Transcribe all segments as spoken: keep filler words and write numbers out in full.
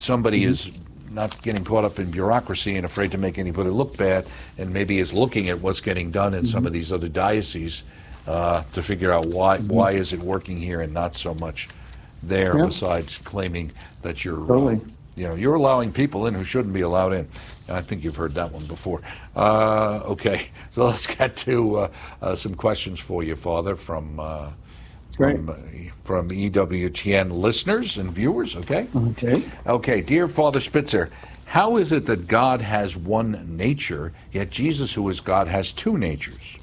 somebody mm-hmm. is not getting caught up in bureaucracy and afraid to make anybody look bad, and maybe is looking at what's getting done in mm-hmm. some of these other dioceses uh, to figure out why mm-hmm. why is it working here and not so much there, yeah. besides claiming that you're totally. uh, you know you're allowing people in who shouldn't be allowed in. And I think you've heard that one before. Uh, okay, so let's get to uh, uh, some questions for you, Father, from uh, from, uh, from E W T N listeners and viewers. Okay. Okay. Okay, dear Father Spitzer, how is it that God has one nature, yet Jesus, who is God, has two natures?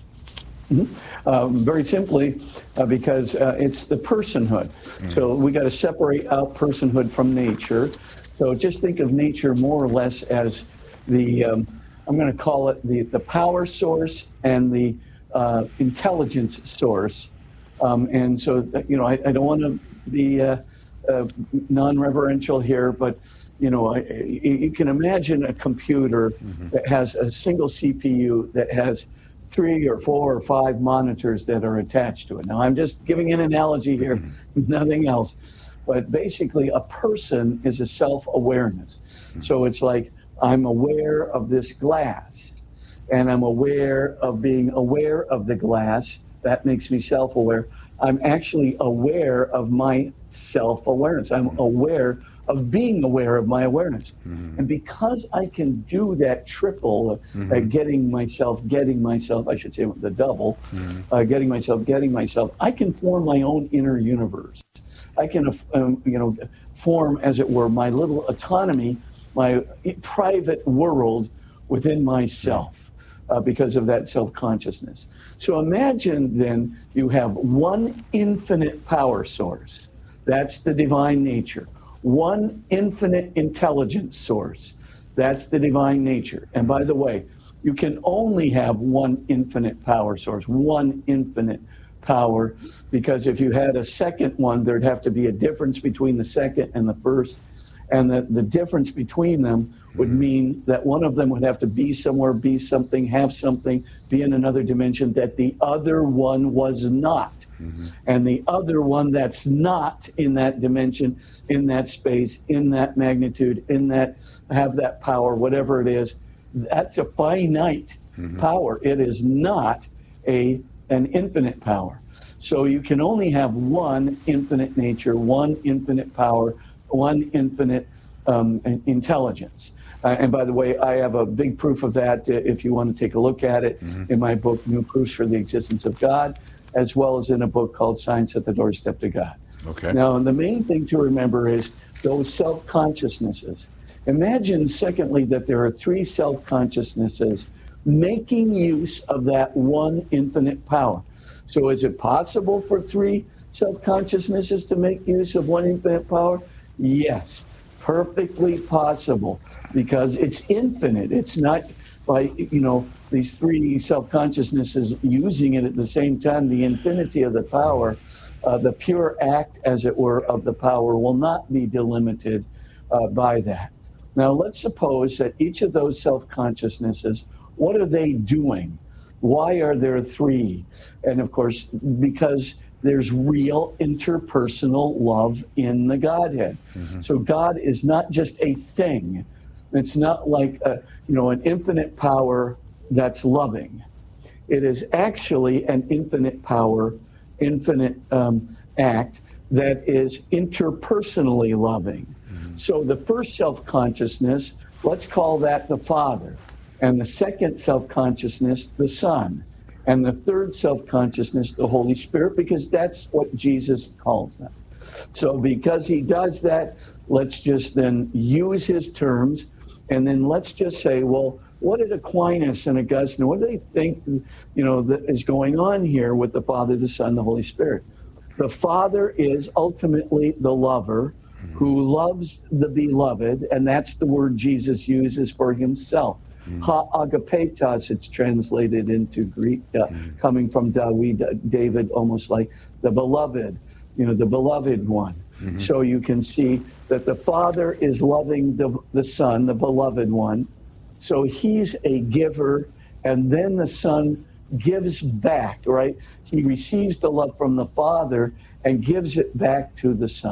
Mm-hmm. Um, very simply, uh, because uh, it's the personhood. Mm-hmm. So we got to separate out personhood from nature. So just think of nature more or less as the, um, I'm going to call it the, the power source and the uh, intelligence source. Um, and so, that, you know, I, I don't want to be uh, uh, non-reverential here, but, you know, I, you can imagine a computer mm-hmm. that has a single C P U that has three or four or five monitors that are attached to it. Now, I'm just giving an analogy here, mm-hmm. nothing else. But basically, a person is a self-awareness. Mm-hmm. So it's like, I'm aware of this glass, and I'm aware of being aware of the glass. That makes me self-aware. I'm actually aware of my self-awareness. I'm mm-hmm. aware of being aware of my awareness. Mm-hmm. And because I can do that triple, mm-hmm. uh, getting myself, getting myself, I should say the double, mm-hmm. uh, getting myself, getting myself, I can form my own inner universe. I can, um, you know, form, as it were, my little autonomy, my private world within myself. Uh, because of that self-consciousness. So imagine then you have one infinite power source. That's the divine nature. One infinite intelligence source. That's the divine nature. And by the way, you can only have one infinite power source, one infinite power, because if you had a second one, there'd have to be a difference between the second and the first. And the, the difference between them would mean that one of them would have to be somewhere, be something, have something, be in another dimension that the other one was not. Mm-hmm. And the other one that's not in that dimension, in that space, in that magnitude, in that, have that power, whatever it is, that's a finite mm-hmm. power. It is not a an infinite power. So you can only have one infinite nature, one infinite power, one infinite um, intelligence. Uh, and by the way, I have a big proof of that, uh, if you want to take a look at it, mm-hmm. in my book, New Proofs for the Existence of God, as well as in a book called Science at the Doorstep to God. Okay. Now, the main thing to remember is those self-consciousnesses. Imagine, secondly, that there are three self-consciousnesses making use of that one infinite power. So is it possible for three self-consciousnesses to make use of one infinite power? Yes. Perfectly possible, because it's infinite. It's not like, you know, these three self-consciousnesses using it at the same time. The infinity of the power, uh, the pure act, as it were, of the power will not be delimited uh, by that. Now, let's suppose that each of those self-consciousnesses, what are they doing? Why are there three? And of course, because there's real interpersonal love in the Godhead. Mm-hmm. So God is not just a thing. It's not like a, you know, an infinite power that's loving. It is actually an infinite power, infinite um, act that is interpersonally loving. Mm-hmm. So the first self-consciousness, let's call that the Father. And the second self-consciousness, the Son. And the third self-consciousness, the Holy Spirit, because that's what Jesus calls them. So because he does that, let's just then use his terms, and then let's just say, well, what did Aquinas and Augustine, what do they think, you know, that is going on here with the Father, the Son, the Holy Spirit? The Father is ultimately the lover who loves the beloved, and that's the word Jesus uses for himself. Mm. Ha agapetos, it's translated into Greek, uh, mm. coming from David, David, almost like the beloved, you know, the beloved one. Mm-hmm. So you can see that the Father is loving the, the Son, the beloved one. So he's a giver, and then the Son gives back, right? He receives the love from the Father and gives it back to the Son.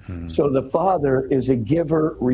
So the Father is a giver,